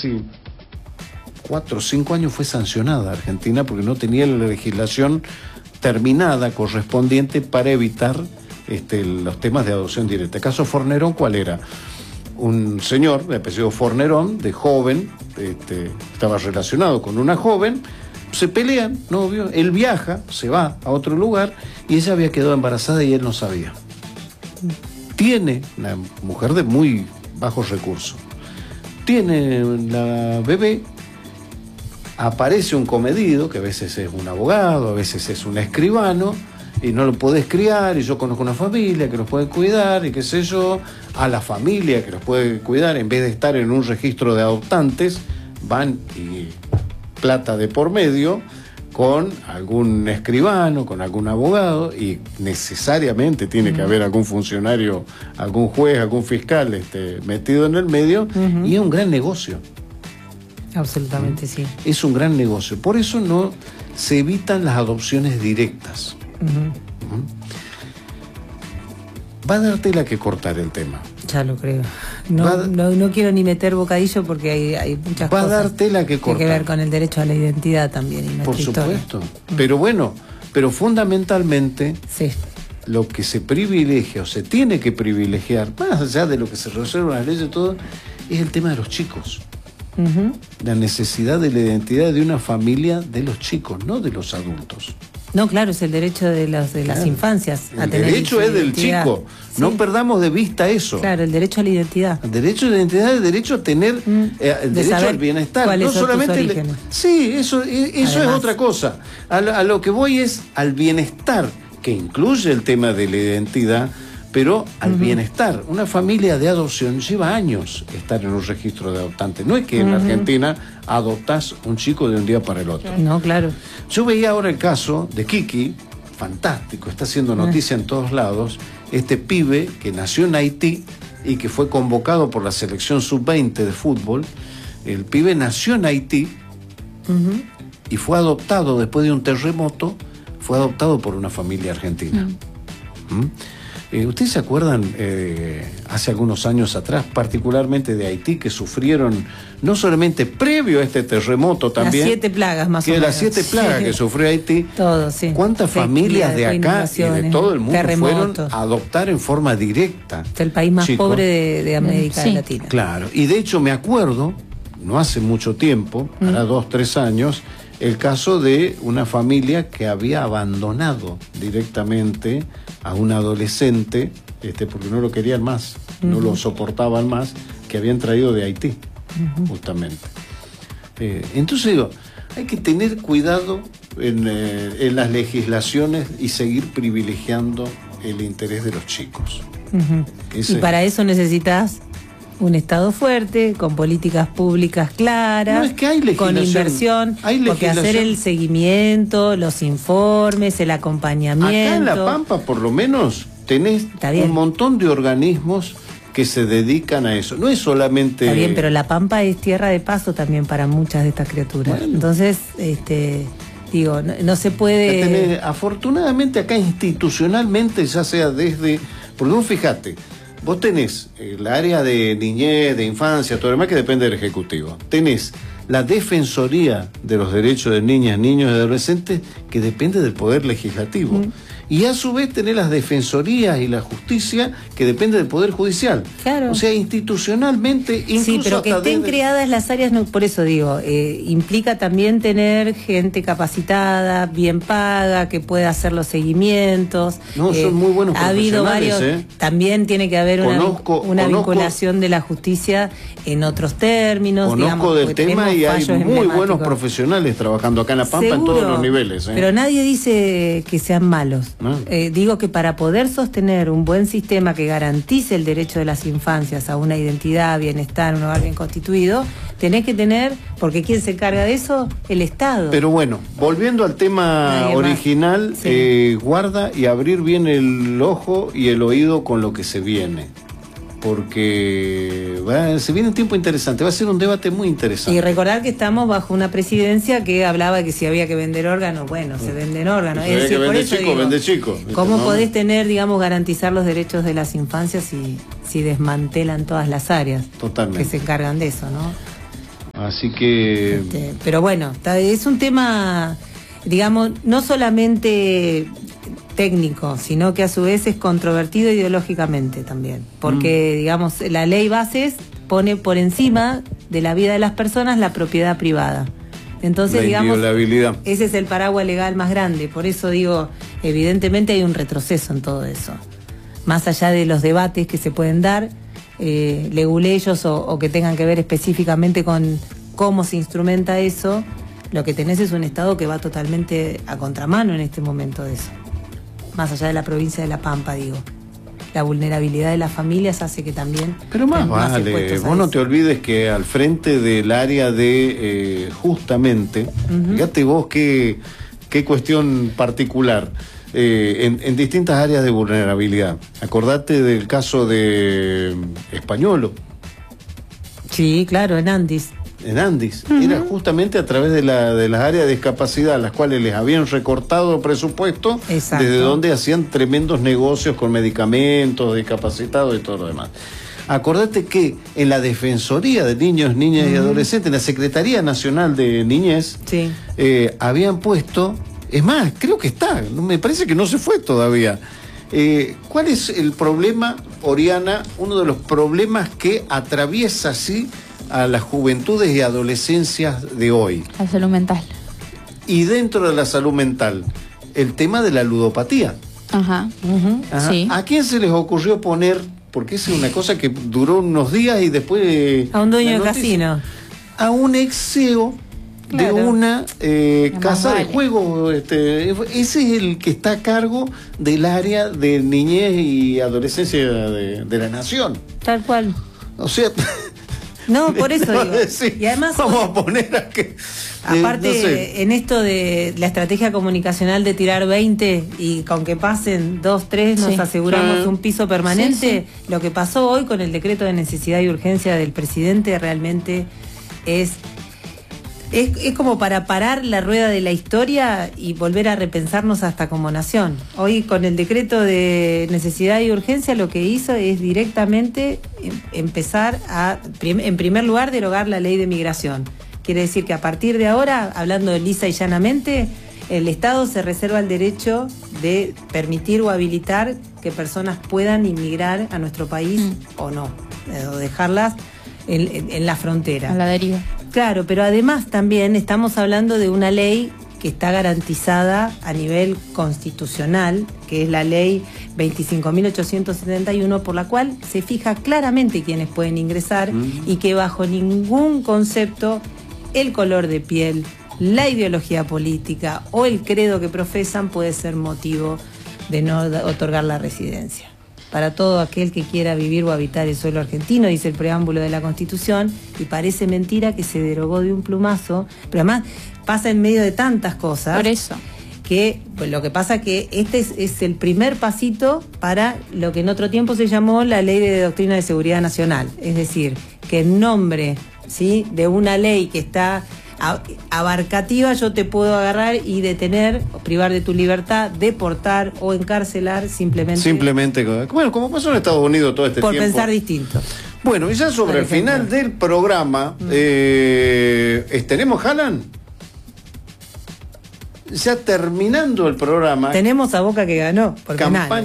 casi 4 o 5 años fue sancionada Argentina porque no tenía la legislación terminada correspondiente para evitar los temas de adopción directa. El caso Fornerón, ¿cuál era? Un señor de apellido Fornerón, de joven, estaba relacionado con una joven, se pelean, novio, él viaja, se va a otro lugar y ella había quedado embarazada y él no sabía. Tiene una mujer de muy bajos recursos, tiene la bebé, aparece un comedido, que a veces es un abogado, a veces es un escribano, y no lo podés criar, y yo conozco una familia que los puede cuidar, y qué sé yo, a la familia que los puede cuidar, en vez de estar en un registro de adoptantes, van y plata de por medio, con algún escribano, con algún abogado, y necesariamente tiene que haber algún funcionario, algún juez, algún fiscal metido en el medio, y es un gran negocio. Absolutamente, sí. Es un gran negocio. Por eso no se evitan las adopciones directas. Va a dar tela que cortar el tema. Ya lo creo. No quiero ni meter bocadillo porque hay muchas cosas. Va a dar tela que cortar. Tiene que ver con el derecho a la identidad también. Y por supuesto. Pero bueno, fundamentalmente sí, lo que se privilegia o se tiene que privilegiar, más allá de lo que se resuelve en las leyes y todo, es el tema de los chicos. La necesidad de la identidad de una familia de los chicos, no de los adultos. No, claro, es el derecho de las infancias. El derecho es del chico. Sí. No perdamos de vista eso. Claro, el derecho a la identidad. El derecho a la identidad, el derecho a tener, el derecho al bienestar. No solamente. Sí, eso es otra cosa. A lo que voy es al bienestar, que incluye el tema de la identidad, pero al bienestar. Una familia de adopción lleva años estar en un registro de adoptantes. No es que en Argentina adoptás un chico de un día para el otro. No, claro. Yo veía ahora el caso de Kiki, fantástico, está haciendo noticia en todos lados, este pibe que nació en Haití y que fue convocado por la selección sub-20 de fútbol. El pibe nació en Haití y fue adoptado después de un terremoto, fue adoptado por una familia argentina. ¿Ustedes se acuerdan hace algunos años atrás, particularmente de Haití, que sufrieron, no solamente previo a este terremoto también... Las 7 plagas más o menos. Las 7 plagas que sufrió Haití. Todo, sí. ¿Cuántas familias de acá y de todo el mundo fueron a adoptar en forma directa? Es el país más pobre de América Latina. Claro, y de hecho me acuerdo, no hace mucho tiempo, hará 2 o 3 años, el caso de una familia que había abandonado directamente a un adolescente, porque no lo querían más, no lo soportaban más, que habían traído de Haití, justamente. Entonces digo, hay que tener cuidado en las legislaciones y seguir privilegiando el interés de los chicos. Y para eso necesitas un Estado fuerte, con políticas públicas claras, no, es que hay con inversión, porque hacer el seguimiento, los informes, el acompañamiento... Acá en La Pampa, por lo menos, tenés un montón de organismos que se dedican a eso. No es solamente... Está bien, pero La Pampa es tierra de paso también para muchas de estas criaturas. Bueno. Entonces, digo, no se puede... Afortunadamente acá institucionalmente, ya sea desde... Porque vos fijate... Vos tenés el área de niñez, de infancia, todo lo demás que depende del Ejecutivo. Tenés la Defensoría de los Derechos de Niñas, Niños y Adolescentes, que depende del Poder Legislativo. Y a su vez tenés las defensorías y la justicia, que depende del Poder Judicial. Claro. O sea, institucionalmente, incluso... Sí, pero que estén creadas las áreas, no, por eso digo, implica también tener gente capacitada, bien paga, que pueda hacer los seguimientos. No, son muy buenos profesionales. Ha habido varios, también tiene que haber una vinculación de la justicia en otros términos. Conozco del tema y hay muy buenos profesionales trabajando acá en La Pampa. Seguro, en todos los niveles. Pero nadie dice que sean malos. Digo que para poder sostener un buen sistema que garantice el derecho de las infancias a una identidad, bienestar, un hogar bien constituido, tenés que tener, porque ¿quién se encarga de eso? El Estado. Pero bueno, volviendo al tema original, guarda y abrir bien el ojo y el oído con lo que se viene. Porque se viene un tiempo interesante, va a ser un debate muy interesante. Y recordar que estamos bajo una presidencia que hablaba de que si había que vender órganos, bueno, se venden órganos. Es decir, por eso digo, vende chico. ¿Cómo podés tener, digamos, garantizar los derechos de las infancias si desmantelan todas las áreas que se encargan de eso, ¿no? Así que... Pero bueno, es un tema, digamos, no solamente técnico, sino que a su vez es controvertido ideológicamente también. Porque, digamos, la ley bases pone por encima de la vida de las personas la propiedad privada. Entonces, digamos, ese es el paraguas legal más grande. Por eso digo, evidentemente hay un retroceso en todo eso. Más allá de los debates que se pueden dar, leguleyos o que tengan que ver específicamente con cómo se instrumenta eso, lo que tenés es un Estado que va totalmente a contramano en este momento de eso. Más allá de la provincia de La Pampa, digo. La vulnerabilidad de las familias hace que también... Pero más vale, vos no te olvides que al frente del área de justamente, fíjate vos qué cuestión particular, en distintas áreas de vulnerabilidad. Acordate del caso de Españolo. Sí, claro, en Andis. En Andis, era justamente a través de las áreas de discapacidad a las cuales les habían recortado presupuesto, desde donde hacían tremendos negocios con medicamentos, discapacitados y todo lo demás. Acordate que en la Defensoría de Niños, Niñas y Adolescentes, en la Secretaría Nacional de Niñez, habían puesto, es más, creo que está, me parece que no se fue todavía. ¿Cuál es el problema, Oriana? Uno de los problemas que atraviesa así a las juventudes y adolescencias de hoy. La salud mental. Y dentro de la salud mental, el tema de la ludopatía. Ajá. Sí. ¿A quién se les ocurrió poner, porque es una cosa que duró unos días y después... A un dueño de casino. A un ex CEO de una casa de juegos. Ese es el que está a cargo del área de niñez y adolescencia de la nación. Tal cual. O sea... No, por eso digo. Sí, y además vamos a poner a que... aparte, no sé, en esto de la estrategia comunicacional de tirar 20 y con que pasen 2, 3 nos aseguramos un piso permanente, lo que pasó hoy con el decreto de necesidad y urgencia del presidente realmente es como para parar la rueda de la historia y volver a repensarnos hasta como nación. Hoy con el decreto de necesidad y urgencia lo que hizo es directamente empezar a, en primer lugar, derogar la ley de migración. Quiere decir que a partir de ahora, hablando lisa y llanamente, el Estado se reserva el derecho de permitir o habilitar que personas puedan inmigrar a nuestro país o no, o dejarlas en la frontera. A la deriva. Claro, pero además también estamos hablando de una ley que está garantizada a nivel constitucional, que es la ley 25.871, por la cual se fija claramente quiénes pueden ingresar y que bajo ningún concepto el color de piel, la ideología política o el credo que profesan puede ser motivo de no otorgar la residencia. Para todo aquel que quiera vivir o habitar el suelo argentino, dice el preámbulo de la Constitución, y parece mentira que se derogó de un plumazo, pero además pasa en medio de tantas cosas. Por eso. Que pues, lo que pasa que este es el primer pasito para lo que en otro tiempo se llamó la Ley de Doctrina de Seguridad Nacional. Es decir, que en nombre, ¿sí?, de una ley que está abarcativa, yo te puedo agarrar y detener, privar de tu libertad, deportar o encarcelar simplemente, bueno, como pasó en Estados Unidos todo este por tiempo. Pensar distinto. Bueno, y ya sobre el final del programa, ¿tenemos Haaland? Ya terminando el programa. Tenemos a Boca que ganó por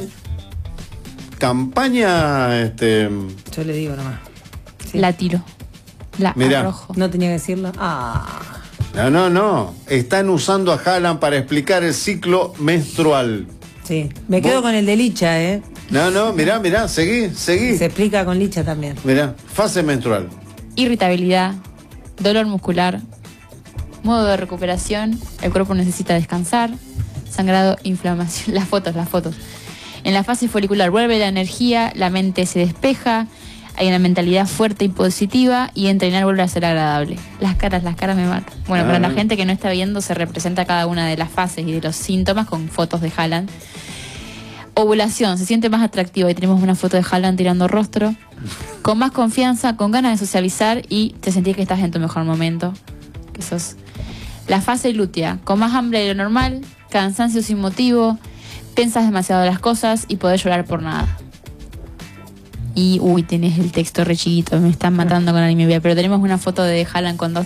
campaña, yo le digo nomás. Sí. La tiro. La arrojo. No tenía que decirlo. No. Están usando a Haaland para explicar el ciclo menstrual. Sí. Me quedo con el de Licha, ¿eh? No, mirá, seguí. Se explica con Licha también. Mirá, fase menstrual. Irritabilidad, dolor muscular, modo de recuperación, el cuerpo necesita descansar, sangrado, inflamación. Las fotos. En la fase folicular vuelve la energía, la mente se despeja, hay una mentalidad fuerte y positiva y entrenar vuelve a ser agradable. Las caras me matan. Bueno, para la gente que no está viendo, se representa cada una de las fases y de los síntomas con fotos de Haaland. Ovulación, se siente más atractivo y tenemos una foto de Haaland tirando rostro. Con más confianza, con ganas de socializar y te sentís que estás en tu mejor momento. Que sos. La fase lútea, con más hambre de lo normal, cansancio sin motivo, piensas demasiado las cosas y podés llorar por nada. Y, tenés el texto re chiquito, me están matando con la anemia, pero tenemos una foto de Haaland con 2